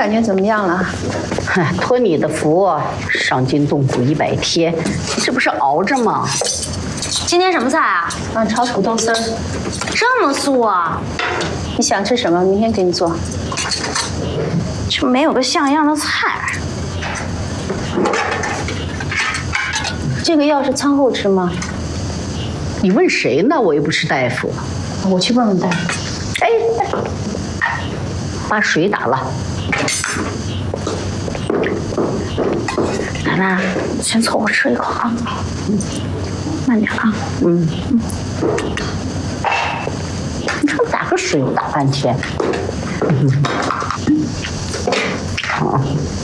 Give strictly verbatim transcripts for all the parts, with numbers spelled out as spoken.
感觉怎么样了？ 哎，托你的福，伤筋动骨一百天，这不是熬着吗？ 今天什么菜啊？ 啊，炒土豆丝儿。 这么素啊？ 你想吃什么？明天给你做。 就没有个像样的菜。 这个药是餐后吃吗？ 你问谁呢？我又不是大夫。 我去问问大夫。 哎，把水打了。 奶奶，先凑合吃一口啊。嗯，慢点啊。 嗯嗯。你这打个水打半天。嗯。好。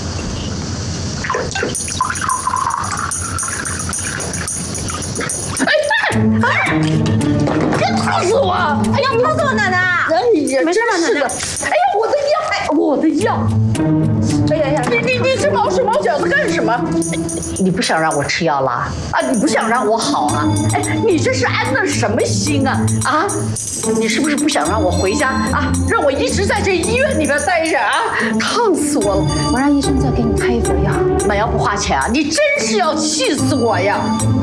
哎，别烫死我！ 哎呀，烫死我奶奶！ 哎呀， 没事吧，奶奶？ 哎呀，我的药！哎，我的药！哎呀呀，你你你这毛手毛脚的干什么？ 你不想让我吃药啦？ 啊，你不想让我好啊？哎，你这是安的什么心啊？啊，你是不是不想让我回家啊？让我一直在这医院里边待着啊？烫死我了！ 我让医生再给你开一份药。 买药不花钱啊？你真是要气死我呀！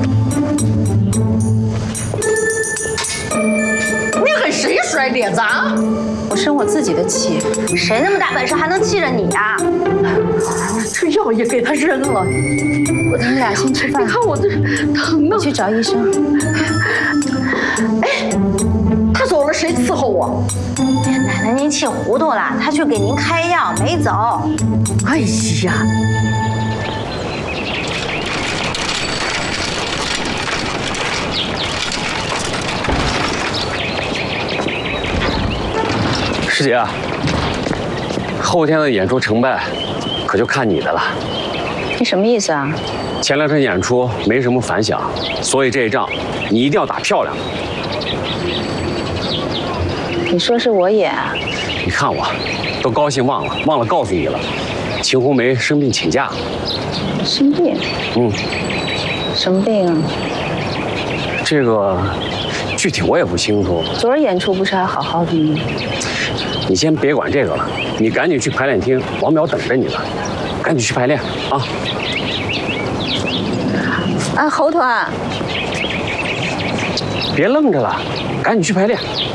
你给谁甩脸子啊？ 我生我自己的气。 谁那么大本事还能气着你呀？ 这药也给他扔了。 我你们俩先吃饭。 你看我这疼啊！ 去找医生。 哎，他走了，谁伺候我？ 哎呀，奶奶您气糊涂了，他去给您开药没走。 哎呀！ 师姐，后天的演出成败，可就看你的了。 你什么意思啊？ 前两场演出没什么反响，所以这一仗你一定要打漂亮。 你说是我演？ 你看我，都高兴忘了，忘了告诉你了，秦红梅生病请假。 生病？ 嗯。 什么病啊？ 这个具体我也不清楚。 昨儿演出不是还好好的吗？ 你先别管这个了，你赶紧去排练厅，王淼等着你呢，赶紧去排练啊！ 啊，侯团， 别愣着了，赶紧去排练。